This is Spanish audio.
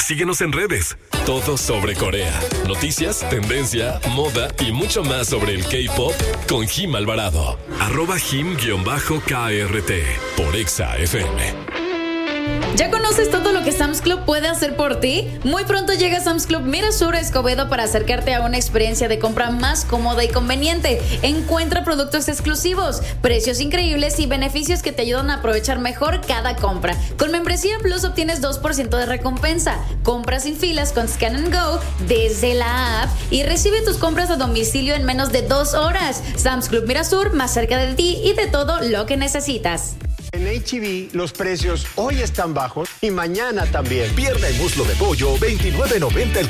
síguenos en redes. Todo sobre Corea. Noticias, tendencia, moda y mucho más sobre el K-pop con Jim Alvarado. @Jim_KRT por Exa FM. ¿Ya conoces todo lo que Sam's Club puede hacer por ti? Muy pronto llega Sam's Club Mirasur a Escobedo para acercarte a una experiencia de compra más cómoda y conveniente. Encuentra productos exclusivos, precios increíbles y beneficios que te ayudan a aprovechar mejor cada compra. Con Membresía Plus obtienes 2% de recompensa. Compra sin filas con Scan and Go desde la app y recibe tus compras a domicilio en menos de 2 horas. Sam's Club Mirasur, más cerca de ti y de todo lo que necesitas. En H-E-B los precios hoy están bajos y mañana también. Pierna y muslo de pollo, $29.90 el